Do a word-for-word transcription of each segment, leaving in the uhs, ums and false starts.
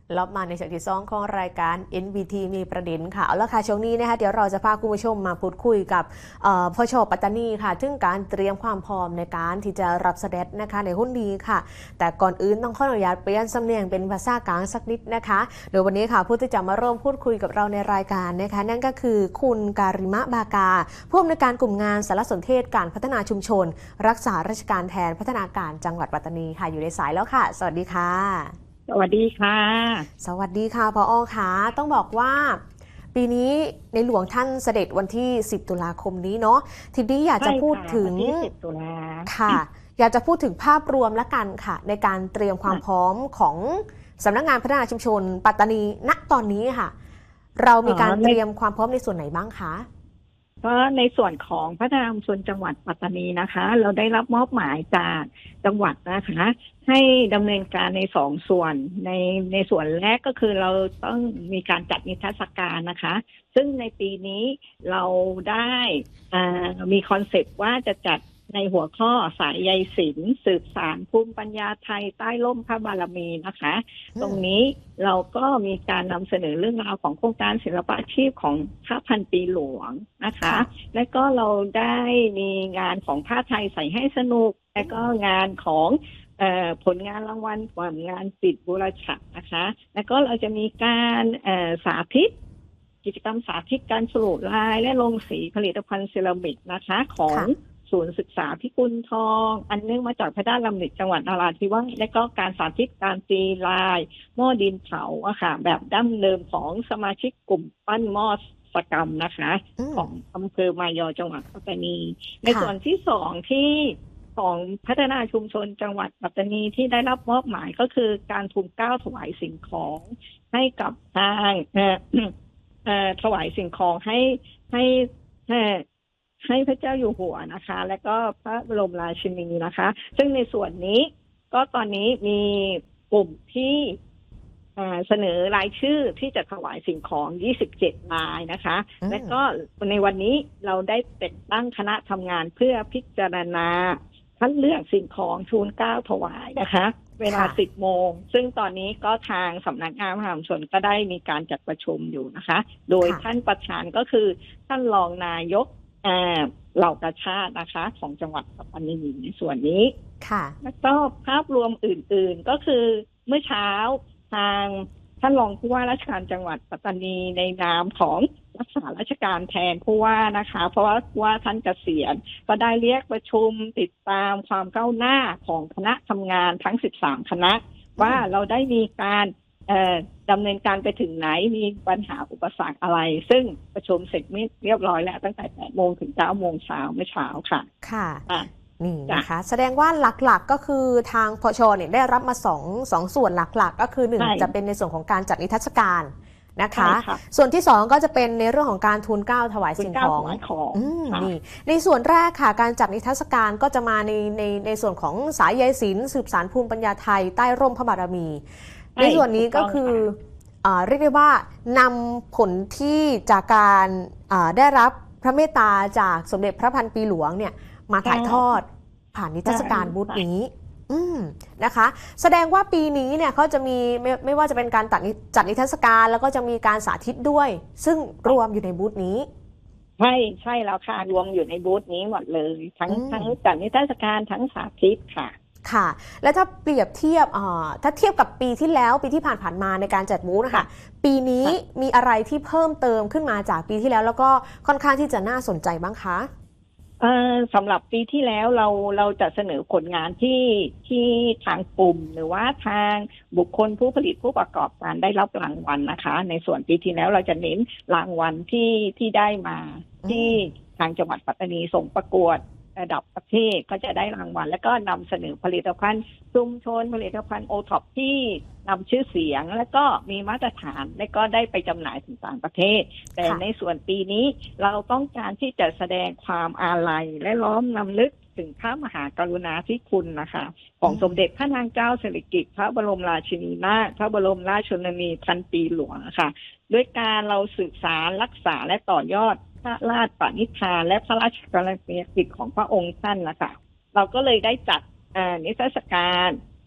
รอบมาในช่วงที่สองของรายการ เอ็น วี ที มีประเด็นค่ะเอาละค่ะช่วงนี้นะคะเดี๋ยวเราจะพาคุณผู้ชมมาพูดคุยกับพชปัตตานีค่ะถึงการเตรียมความพร้อมในการที่จะรับเสด็จนะคะในหุ้นดีค่ะแต่ก่อนอื่นต้องขออนุญาตเปลี่ยนสำเนียงเป็นภาษากลางสักนิดนะคะโดยวันนี้ค่ะผู้ที่จะมาร่วมพูดคุยกับเราในรายการนะคะนั่นก็คือคุณการิมะบากาผู้อำนวยการกลุ่มงานสารสนเทศการพัฒนาชุมชนรักษาราชการแทนพัฒนาการจังหวัดปัตตานีค่ะอยู่ในสายแล้วค่ะสวัสดีค่ะสวัสดีค่ะสวัสดีค่ะผอ.ค่ะต้องบอกว่าปีนี้ในหลวงท่านเสด็จวันที่สิบตุลาคมนี้เนาะทีนี้อยากจะพูดถึงสิบตุลาค่ะอยากจะพูดถึงภาพรวมละกันค่ะในการเตรียมความพร้อมของสำนักงานพัฒนาชุมชนปัตตานีณตอนนี้ค่ะเรามีการเตรียมความพร้อมในส่วนไหนบ้างคะก็ในส่วนของพัฒนาชุมชนจังหวัดปัตตานีนะคะเราได้รับมอบหมายจากจังหวัดนะคะให้ดำเนินการในสองส่วนในในส่วนแรกก็คือเราต้องมีการจัดนิทรรศการนะคะซึ่งในปีนี้เราได้มีคอนเซปต์ว่าจะจัดในหัวข้อสายใยศิลป์สืบสานภูมิปัญญาไทยใต้ร่มพระบารมีนะคะตรงนี้เราก็มีการนำเสนอเรื่องราวของโครงการศิลปะอาชีพของผ้าพันปีหลวงนะคะและก็เราได้มีงานของผ้าไทยใส่ให้สนุกและก็งานของเอ่อผลงานรางวัลผลงานปิดบุรฉะนะคะแล้วก็เราจะมีการเอ่อสาธิตกิจกรรมสาธิตการสรุปลายและลงสีผลิตภัณฑ์เซรามิกนะคะของศูนย์ศึกษาพิกุลทองอันเนื่องมาจากพระราชดำริจังหวัดนราธิวาสและก็การสาธิตการตีลายหม้อดินเผาอะค่ะแบบดั้งเดิมของสมาชิกกลุ่มปั้นหม้อสกรรมนะคะของอำเภอมายอจังหวัดปัตตานีในส่วนที่สองที่ของพัฒนาชุมชนจังหวัดปัตตานีที่ได้รับมอบหมายก็คือการทูลเกล้าถวายสิ่งของให้กับทางเอ่อเอ่อถวายสิ่งของให้ให้ให้ให้พระเจ้าอยู่หัวนะคะและก็พระบรมราชินีนะคะซึ่งในส่วนนี้ก็ตอนนี้มีกลุ่มที่เสนอรายชื่อที่จะถวายสิ่งของยี่สิบเจ็ดรายนะคะและก็ในวันนี้เราได้แต่งตั้งคณะทำงานเพื่อพิจารณาคัดเลือกสิ่งของทูลเกล้าถวายนะคะเวลาสิบโมงซึ่งตอนนี้ก็ทางสำนักงานพัฒนาชุมชนก็ได้มีการจัดประชุมอยู่นะคะโดยท่านประธานก็คือท่านรองนายกเหล่ากาชาตินะคะของจังหวัดปัตตานีในส่วนนี้ค่ะแล้วก็ภาพรวมอื่นๆก็คือเมื่อเช้าทางท่านรองผู้ว่าราชการจังหวัดปัตตานีในนามของรักษาราชการแทนผู้ว่านะคะเพราะว่าว่าท่านเกษียณก็ได้เรียกประชุมติดตามความก้าวหน้าของคณะทำงานทั้งสิบสามคณะว่าเราได้มีการดำเนินการไปถึงไหนมีปัญหาอุปสรรคอะไรซึ่งประชุมเสร็จเรียบร้อยแล้วตั้งแต่แปดโมงถึงเก้าโมงเช้าเมื่อเช้าค่ะค่ะนี่นะคะแสดงว่าหลักๆก็คือทางพชเนี่ยได้รับมาสองสองส่วนหลักๆก็คือหนึ่งจะเป็นในส่วนของการจัดนิทรรศการนะคะส่วนที่สองก็จะเป็นในเรื่องของการทูลเกล้าถวายสิ่งของนี่ในส่วนแรกค่ะการจัดนิทรรศการก็จะมาในในในส่วนของสายใยศิลป์สืบสานภูมิปัญญาไทยใต้ร่มพระบารมีในส่วนนี้ก็คือเรียกได้ว่านำผลที่จากการได้รับพระเมตตาจากสมเด็จพระพันปีหลวงเนี่ยมาถ่ายทอดผ่านนิทรรศการบูธนี้นะคะแสดงว่าปีนี้เนี่ยเขาจะมีไม่ไม่ว่าจะเป็นการจัดจัดนิทรรศการแล้วก็จะมีการสาธิตด้วยซึ่งรวมอยู่ในบูธนี้ใช่ใช่แล้วค่ะรวมอยู่ในบูธนี้หมดเลยทั้งทั้งจัดนิทรรศการทั้งสาธิตค่ะค่ะแล้วถ้าเปรียบเทียบถ้าเทียบกับปีที่แล้วปีที่ผ่านๆมาในการจัดบูธนะคะปีนี้มีอะไรที่เพิ่มเติมขึ้นมาจากปีที่แล้วแล้วก็ค่อนข้างที่จะน่าสนใจบ้างคะสำหรับปีที่แล้วเราเราจะเสนอผลงานที่ที่ทางกลุ่มหรือว่าทางบุคคลผู้ผลิตผู้ประกอบการได้รับรางวัลนะคะในส่วนปีที่แล้วเราจะเน้นรางวัลที่ที่ได้มาที่ทางจังหวัดปัตตานีส่งประกวดระดับประเทศก็จะได้รางวัลแล้วก็นำเสนอผลิตภัณฑ์ชุมชนผลิตภัณฑ์โอท็อปที่นำชื่อเสียงและก็มีมาตรฐานและก็ได้ไปจำหน่ายถึงต่างประเทศแต่ในส่วนปีนี้เราต้องการที่จะแสดงความอาลัยและล้อมรำลึกถึงพระมหากรุณาธิคุณนะคะของสมเด็จพระนางเจ้าสิริกิติ์พระบรมราชินีนาถพระบรมราชชนนีพันปีหลวงค่ะด้วยการเราสืบสานรักษาและต่อยอดพระราชปณิธานและพระราชกรณียกิจของพระองค์ท่านนะคะเราก็เลยได้จัดนิทรรศการ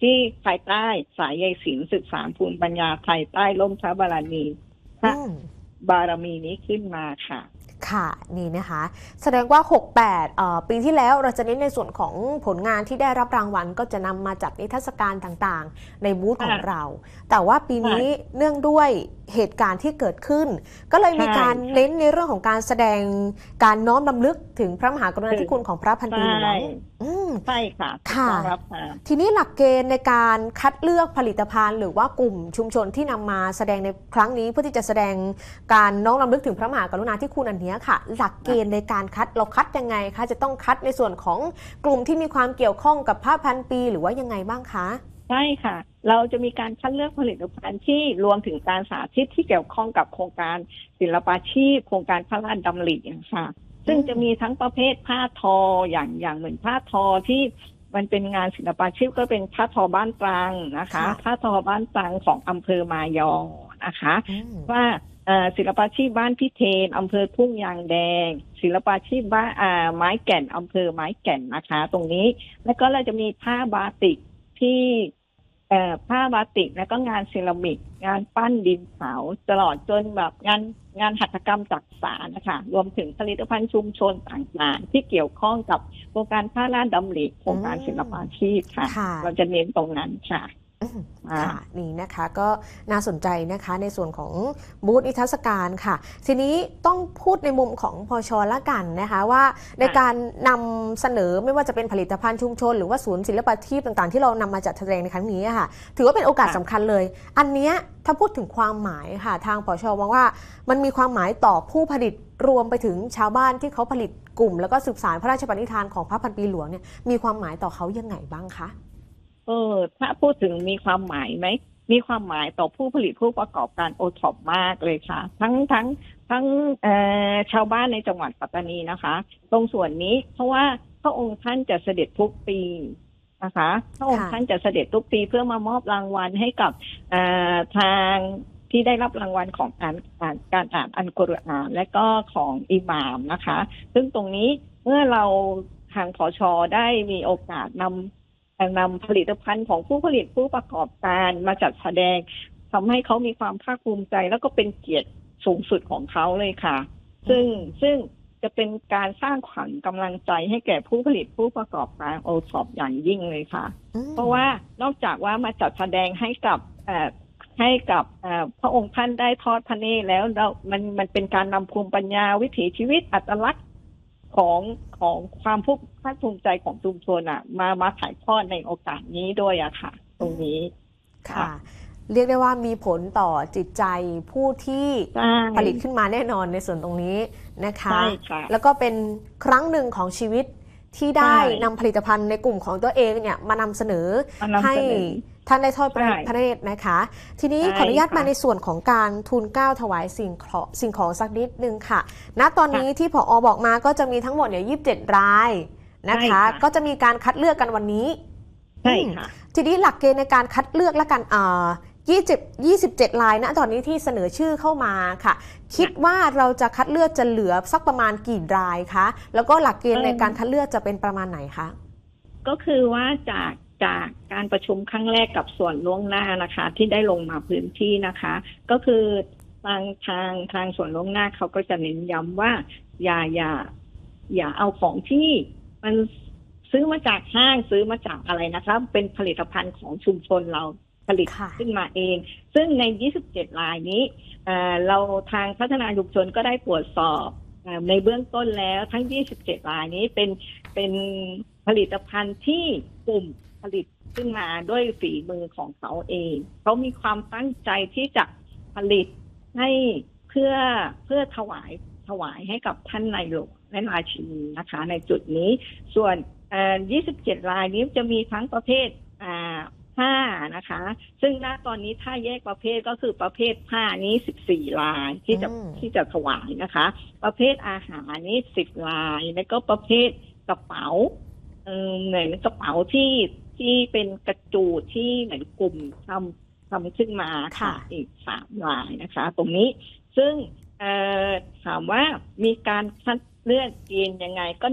ที่ภายใต้สายใยศิลป์ศึกษาภูมิปัญญาไทยใต้ร่มพระบารมีพระบารมีนี้ขึ้นมาค่ะค่ะนี่นะคะแสดงว่าหกสิบแปดเอ่อปีที่แล้วเราจะเน้นในส่วนของผลงานที่ได้รับรางวัลก็จะนำมาจัดนิทรรศการต่างๆในบูธของเราแต่ว่าปีนี้เนื่องด้วยเหตุการณ์ที่เกิดขึ้นก็เลยมีการเน้นในเรื่องของการแสดงการน้อมรำลึกถึงพระมหากรุณาธิคุณของพระพันปีหลวงใช่ค่ะค่ะทีนี้หลักเกณฑ์ในการคัดเลือกผลิตภัณฑ์หรือว่ากลุ่มชุมชนที่นำมาแสดงในครั้งนี้เพื่อที่จะแสดงการน้อมรำลึกถึงพระมหากรุณาธิคุณอันนี้ค่ะหลักเกณฑ์ในการคัดเราคัดยังไงคะจะต้องคัดในส่วนของกลุ่มที่มีความเกี่ยวข้องกับพระพันปีหรือว่ายังไงบ้างคะใช่ค่ะเราจะมีการคัดเลือกผลิตภัณฑ์ที่รวมถึงการสาธิตที่เกี่ยวข้องกับโครงการศิลปาชีพโครงการพระราชดำริค่ะซึ่งจะมีทั้งประเภทผ้าทออย่างอย่างเหมือนผ้าทอที่มันเป็นงานศิลปาชีพก็เป็นผ้าทอบ้านตรังนะคะผ้าทอบ้านตรังของอำเภอมายอนะคะว่าศิลปาชีพบ้านพิเทนอำเภอทุ่งยางแดงศิลปาชีพบ้านไม้แก่นอำเภอไม้แก่นนะคะตรงนี้แล้วก็เราจะมีผ้าบาติกที่ผ้าบาติกแล้วก็งานเซรามิกงานปั้นดินเผาตลอดจนแบบงานงานหัตถกรรมจักสานนะคะรวมถึงผลิตภัณฑ์ชุมชนต่างๆที่เกี่ยวข้องกับโครงการพระราชดำริโครงการศิลปาชีพค่ะเราจะเน้นตรงนั้นค่ะค่ะนี่นะคะก็น่าสนใจนะคะในส่วนของบูธนิทรรศการค่ะทีนี้ต้องพูดในมุมของพช.ละกันนะคะว่าในการนำเสนอไม่ว่าจะเป็นผลิตภัณฑ์ชุมชนหรือว่าศูนย์ศิลปาชีพต่างๆที่เรานำมาจัดแสดงในครั้งนี้ค่ะถือว่าเป็นโอกาสสำคัญเลยอันนี้ถ้าพูดถึงความหมายค่ะทางพช.มองว่ามันมีความหมายต่อผู้ผลิตรวมไปถึงชาวบ้านที่เขาผลิตกลุ่มแล้วก็สืบสานพระราชปณิธานของพระพันปีหลวงเนี่ยมีความหมายต่อเขายังไงบ้างคะเออถ้าพูดถึงมีความหมายไหมมีความหมายต่อผู้ผลิตผู้ประกอบการโอท็อปมากเลยค่ะทั้งทั้งทั้งชาวบ้านในจังหวัดปัตตานีนะคะตรงส่วนนี้เพราะว่าพระองค์ท่านจะเสด็จทุกปีนะคะพระองค์ท่านจะเสด็จทุกปีเพื่อมามอบรางวัลให้กับทางที่ได้รับรางวัลของการอ่านการอ่านอัลกุรอานและก็ของอิหม่ามนะคะซึ่งตรงนี้เมื่อเราทางผช.ได้มีโอกาสนำนำผลิตภัณฑ์ของผู้ผลิตผู้ประกอบการมาจัดแสดงทำให้เขามีความภาคภูมิใจแล้วก็เป็นเกียรติสูงสุดของเขาเลยค่ะซึ่งซึ่งจะเป็นการสร้างขวัญกำลังใจให้แก่ผู้ผลิตผู้ประกอบการโอท็อปอย่างยิ่งเลยค่ะเพราะว่านอกจากว่ามาจัดแสดงให้กับให้กับพระองค์ท่านได้ทอดพระเนตรแล้วเรามันมันเป็นการนำภูมิปัญญาวิถีชีวิตอัตลักษณ์ของของความภาคภูมิใจของชุมชนอ่ะมามาถ่ายทอดในโอกาสนี้ด้วยอะค่ะตรงนี้ค่ะเรียกได้ว่ามีผลต่อจิตใจผู้ที่ผลิตขึ้นมาแน่นอนในส่วนตรงนี้นะคะแล้วก็เป็นครั้งหนึ่งของชีวิตที่ได้นำผลิตภัณฑ์ในกลุ่มของตัวเองเนี่ยมานำเสนอให้ท่านได้ทอดพระเนตรนะคะทีนี้ขออนุญาตมาในส่วนของการทูลเกล้าถวายสิ่งของสิ่งของสักนิดนึงค่ะณตอนนี้ที่ผอ.บอกมาก็จะมีทั้งหมดเนี่ยยี่สิบเจ็ดรายนะคะก็จะมีการคัดเลือกกันวันนี้ใช่ค่ะทีนี้หลักเกณฑ์ในการคัดเลือกและกันอ่ายี่สิบ ยี่สิบเจ็ดรายณตอนนี้ที่เสนอชื่อเข้ามาค่ะคิดว่าเราจะคัดเลือกจะเหลือสักประมาณกี่รายคะแล้วก็หลักเกณฑ์ในการคัดเลือกจะเป็นประมาณไหนคะก็คือว่าจากจากการประชุมครั้งแรกกับส่วนล่วงหน้านะคะที่ได้ลงมาพื้นที่นะคะก็คือทางทางทางส่วนล่วงหน้าเขาก็จะเน้นย้ำว่าอย่าอย่าอย่าเอาของที่มันซื้อมาจากห้างซื้อมาจากอะไรนะคะเป็นผลิตภัณฑ์ของชุมชนเราผลิตขึ้นมาเองซึ่งในยี่สิบเจ็ดรายนี้เราทางพัฒนาชุมชนก็ได้ตรวจสอบในเบื้องต้นแล้วทั้งยี่สิบเจ็ดรายนี้เป็นเป็นผลิตภัณฑ์ที่กลุ่มผลิตขึ้นมาด้วยฝีมือของเขาเองเขามีความตั้งใจที่จะผลิตให้เพื่อเพื่อถวายถวายให้กับท่านนายหลวงและราชินีนะคะในจุดนี้ส่วนยี่สิบเจ็ดรายนี้จะมีทั้งประเภทผ้านะคะซึ่งณตอนนี้ถ้าแยกประเภทก็คือประเภทผ้านี้สิบสี่รายที่จะที่จะถวายนะคะประเภทอาหารนี้สิบรายแล้วก็ประเภทกระเป๋าเออเหมือนกระเป๋าที่ที่เป็นกระจูดที่เหมือนกลุ่มทำทำขึ้นมาค่ะอีกสามรายนะคะตรงนี้ซึ่งถามว่ามีการคัดเลือกเกณฑ์ยังไงก็หนึ่ง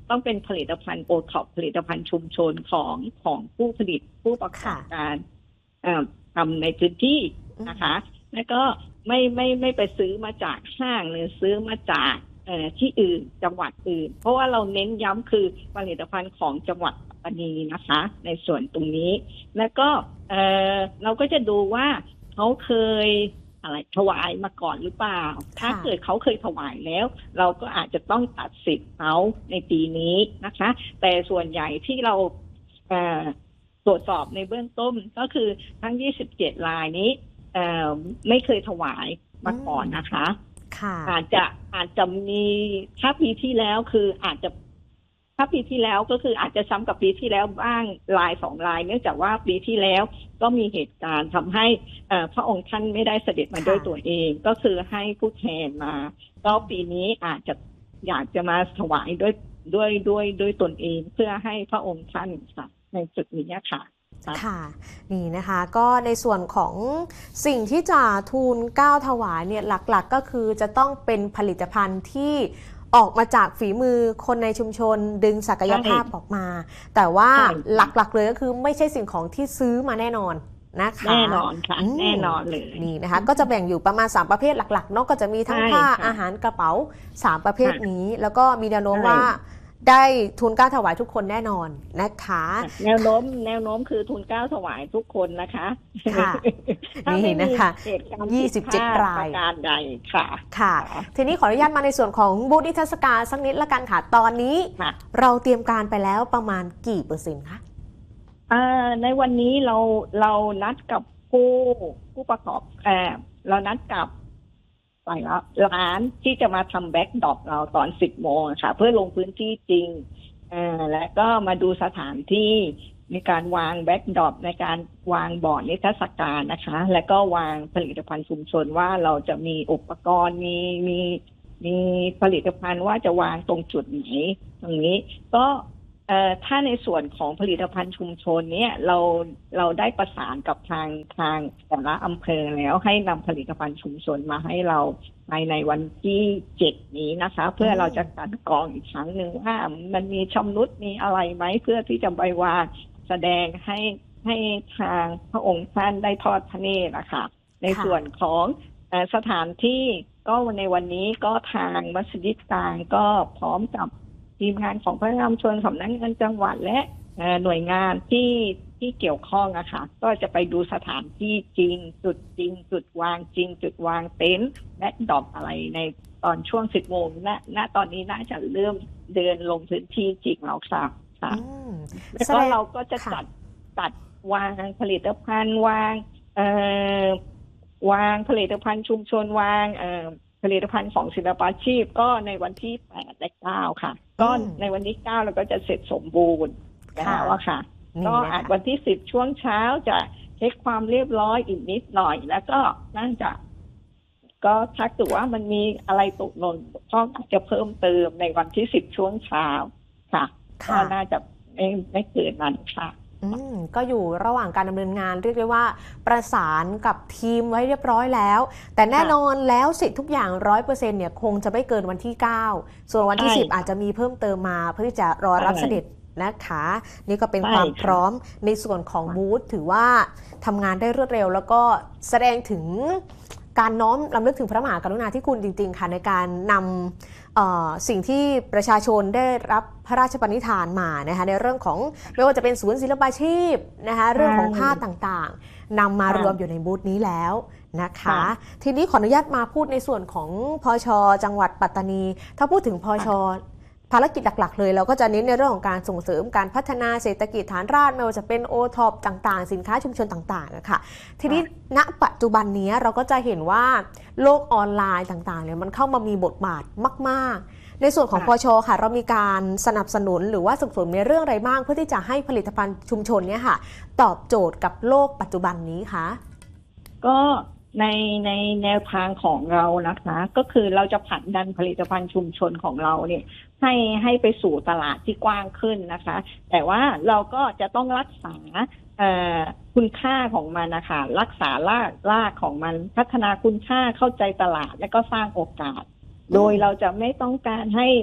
ต้องเป็นผลิตภัณฑ์โอท็อปผลิตภัณฑ์ชุมชนของของผู้ผลิตผู้ประกอบการทำในพื้นที่นะคะแล้วก็ไม่ไม่ไม่ไปซื้อมาจากห้างหรือซื้อมาจากที่อื่นจังหวัดอื่นเพราะว่าเราเน้นย้ำคือผลิตภัณฑ์ของจังหวัดปัตตานีนะคะในส่วนตรงนี้แล้วก็เอ่อเราก็จะดูว่าเขาเคยอะไรถวายมาก่อนหรือเปล่าถ้าเกิดเขาเคยถวายแล้วเราก็อาจจะต้องตัดสิทธิ์เขาในปีนี้นะคะแต่ส่วนใหญ่ที่เราเอ่อตรวจสอบในเบื้องต้นก็คือทั้งยี่สิบเจ็ดรายนี้เอ่อไม่เคยถวายมาก่อนนะคะอาจจะอาจจะมีถ้าปีที่แล้วคืออาจจะถ้าปีที่แล้วก็คืออาจจะซ้ำกับปีที่แล้วบ้างรายสองรายเนื่องจากว่าปีที่แล้วก็มีเหตุการณ์ทำให้พระองค์ท่านไม่ได้เสด็จมาด้วยตัวเองก็คือให้ผู้แทนมาก็ปีนี้อาจจะอยากจะมาถวายด้วยด้วยด้วยด้วยตนเองเพื่อให้พระองค์ท่านค่ะในจุดนี้ค่ะค่ะนี่นะคะก็ในส่วนของสิ่งที่จะทูลเกล้าถวายเนี่ยหลักๆก็คือจะต้องเป็นผลิตภัณฑ์ที่ออกมาจากฝีมือคนในชุมชนดึงศักยภาพออกมาแต่ว่าหลักๆเลยก็คือไม่ใช่สิ่งของที่ซื้อมาแน่นอนนะคะแน่นอนค่ะแน่นอนเลยนี่นะคะก็จะแบ่งอยู่ประมาณสามประเภทหลักๆเนาะก็จะมีทั้งผ้าอาหารกระเป๋าสามประเภทนี้แล้วก็มีแนวโน้มว่าได้ทุนเกล้าถวายทุกคนแน่นอนนะคะแนวโน้มแนวโน้มคือทุนเกล้าถวายทุกคนนะคะค่ะนี่นะคะยี่สิบเจ็ดรายการใดค่ะค่ะทีนี้ขออนุญาตมาในส่วนของบูธนิทรรศการสักนิดละกันค่ะตอนนี้เราเตรียมการไปแล้วประมาณกี่เปอร์เซ็นต์คะในวันนี้เราเรานัดกับผู้ผู้ประกอบเออเรานัดกับไปแล้วร้านที่จะมาทำแบ็กดรอปเราตอนสิบโมงค่ะเพื่อลงพื้นที่จริงอ่าและก็มาดูสถานที่ในการวางแบ็กดรอปในการวางบอร์ดนิทรรศการนะคะและก็วางผลิตภัณฑ์ชุมชนว่าเราจะมีอุปกรณ์มีมีมีผลิตภัณฑ์ว่าจะวางตรงจุดไหนตรงนี้ก็เอ่อถ้าในส่วนของผลิตภัณฑ์ชุมชนเนี่ยเราเราได้ประสานกับทางทางแต่ละอำเภอแล้วให้นำผลิตภัณฑ์ชุมชนมาให้เราภายในวันที่เจ็ดนี้นะคะเพื่อเราจะกันกรองอีกครั้งหนึ่งว่ามันมีชำรุดมีอะไรไหมเพื่อที่จะไปวางแสดงให้ให้ทางพระองค์ท่านได้ทอดพระเนตรนะคะในส่วนของสถานที่ก็ในวันนี้ก็ทางมัสยิดกลางก็พร้อมกับทีมงานของพระนามชนสำนักงานจังหวัดและหน่วยงานที่ที่เกี่ยวข้องอะค่ะก็จะไปดูสถานที่จริงจุดจริงจุดวางจริงจุดวางเต็นท์และดอกอะไรในตอนช่วงสิบโมงณณตอนนี้น่าจะเริ่มเดินลงพื้นที่จริงแล้วค่ะค่ะแล้วก็เราก็จะจัดจัดวางผลิตภัณฑ์วางเอ่อวางผลิตภัณฑ์ชุมชนวางเอ่อผลิตภัณฑ์ของศิลปาชีพก็ในวันที่แปดและเก้าค่ะก็ในวันที่เก้าเราก็จะเสร็จสมบูรณ์แล้วอะค่ะก็อาจวันที่สิบช่วงเช้าจะเช็คความเรียบร้อยอีกนิดหน่อยแล้วก็น่าจะก็ถ้าเกิดว่ามันมีอะไรตกหล่นก็อาจจะเพิ่มเติมในวันที่สิบช่วงเช้าค่ะก็น่าจะไม่ไม่เกินนั้นค่ะอืมก็อยู่ระหว่างการดำเนินงานเรียกได้ว่าประสานกับทีมไว้เรียบร้อยแล้วแต่แน่นอนแล้วเสร็จทุกอย่าง ร้อยเปอร์เซ็นต์ เนี่ยคงจะไม่เกินวันที่เก้าส่วนวันที่สิบอาจจะมีเพิ่มเติมมาเพื่อที่จะรอรับเสด็จนะคะนี่ก็เป็นความพร้อมในส่วนของบูธถือว่าทำงานได้รวดเร็วแล้วก็แสดงถึงการน้อมรำลึกถึงพระมหากรุณาธิคุณจริงๆค่ะในการนำสิ่งที่ประชาชนได้รับพระราชปณิธานมานะคะในเรื่องของไม่ว่าจะเป็นศูนย์ศิลปาชีพนะคะเรื่องของผ้าต่างๆนำมารวมอยู่ในบูธนี้แล้วนะคะทีนี้ขออนุญาตมาพูดในส่วนของพช.จังหวัดปัตตานีถ้าพูดถึงพช.ภารกิจหลักๆเลยเราก็จะเน้นในเรื่องของการส่งเสริมการพัฒนาเศรษฐกิจฐานรากไม่ว่าจะเป็นโอท็อปต่างๆสินค้าชุมชนต่างๆนะคะทีนี้ณปัจจุบันนี้เราก็จะเห็นว่าโลกออนไลน์ต่างๆเนี่ยมันเข้ามามีบทบาทมากๆในส่วนของพช.ค่ะเรามีการสนับสนุนหรือว่าส่งเสริมในเรื่องอะไรบ้างเพื่อที่จะให้ผลิตภัณฑ์ชุมชนเนี่ยค่ะตอบโจทย์กับโลกปัจจุบันนี้คะก็ในในแนวทางของเรานะคะก็คือเราจะผลักดันผลิตภัณฑ์ชุมชนของเราเนี่ยให้ให้ไปสู่ตลาดที่กว้างขึ้นนะคะแต่ว่าเราก็จะต้องรักษาคุณค่าของมันนะคะรักษารากรากของมันพัฒนาคุณค่าเข้าใจตลาดและก็สร้างโอกาสโดยเราจะไม่ต้องการให้ผ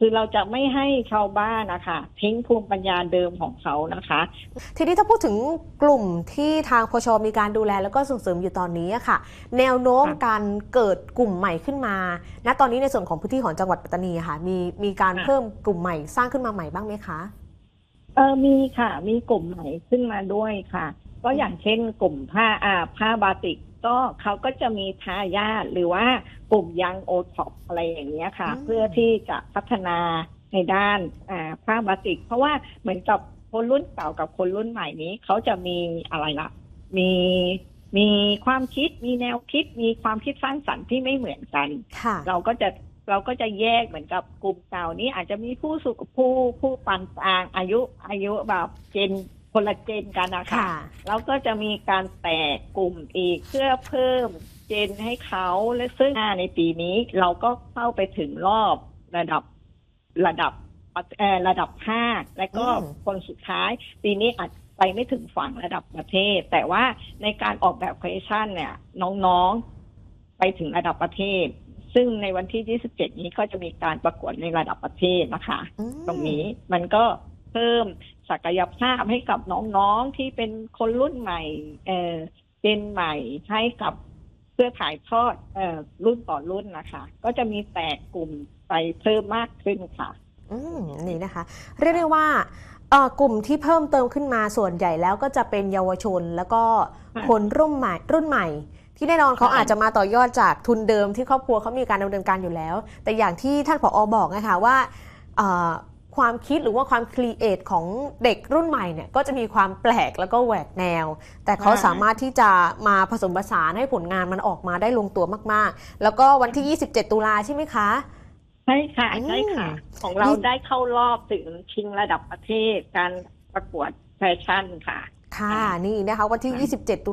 คือเราจะไม่ให้ชาวบ้านนะคะทิ้งภูมิปัญญาเดิมของเขานะคะทีนี้ถ้าพูดถึงกลุ่มที่ทางพชมีการดูแลแล้วก็ส่งเสริมอยู่ตอนนี้อะค่ะแนวโน้มการเกิดกลุ่มใหม่ขึ้นมาณตอนนี้ในส่วนของพื้นที่ของจังหวัดปัตตานีค่ะมีมีการเพิ่มกลุ่มใหม่สร้างขึ้นมาใหม่บ้างไหมคะเออมีค่ะมีกลุ่มใหม่ขึ้นมาด้วยค่ะก็อย่างเช่นกลุ่มผ้าอ่าผ้าบาติกก็เขาก็จะมีทายาทหรือว่ากลุ่มยังโอท็อปอะไรอย่างเงี้ยค่ะเพื่อที่จะพัฒนาในด้านอ่าผ้าบาติกเพราะว่าเหมือนกับคนรุ่นเก่ากับคนรุ่นใหม่นี้เขาจะมีอะไรล่ะมีมีความคิดมีแนวคิดมีความคิดสร้างสรรค์ที่ไม่เหมือนกันเราก็จะเราก็จะแยกเหมือนกับกลุ่มเก่านี้อาจจะมีผู้สูงผู้ผู้ปานกลางอายุอายุแบบเจนคนละเจนกันนะคะแล้วก็จะมีการแตกกลุ่มอีกเพื่อเพิ่มเจนให้เขาและซึ่งในปีนี้เราก็เข้าไปถึงรอบระดับระดับเอ่อระดับภาคและก็คนสุดท้ายปีนี้อาจไปไม่ถึงฝั่งระดับประเทศแต่ว่าในการออกแบบคอลเลคชันเนี่ยน้องๆไปถึงระดับประเทศซึ่งในวันที่ยี่สิบเจ็ดนี้ก็จะมีการประกวดในระดับประเทศนะคะตรงนี้มันก็เพิ่มศักยภาพให้กับน้องๆที่เป็นคนรุ่นใหม่เอ่อเป็นใหม่ให้กับเพื่อถ่ายทอดเอ่อรุ่นต่อรุ่นนะคะก็จะมีแตกกลุ่มไปเพิ่มมากขึ้นค่ะอืมนี่นะคะเรียกได้ว่ากลุ่มที่เพิ่มเติมขึ้นมาส่วนใหญ่แล้วก็จะเป็นเยาวชนแล้วก็คนรุ่นใหม่รุ่นใหม่ที่แน่นอนเขาอาจจะมาต่อยอดจากทุนเดิมที่ครอบครัวเขามีการดำเนินการอยู่แล้วแต่อย่างที่ท่านผอ.บอกนะคะว่าความคิดหรือว่าความครีเอทของเด็กรุ่นใหม่เนี่ยก็จะมีความแปลกแล้วก็แหวกแนวแต่เขาสามารถที่จะมาผสมผสานให้ผลงานมันออกมาได้ลงตัวมากๆแล้วก็วันที่ยี่สิบเจ็ดตุลาใช่ไหมคะใช่ค่ะใช่ค่ะของเราได้เข้ารอบถึงชิงระดับประเทศการประกวดแฟชั่นค่ะค่ะนี่นะคะวันที่ยี่สิบเจ็ดตุลา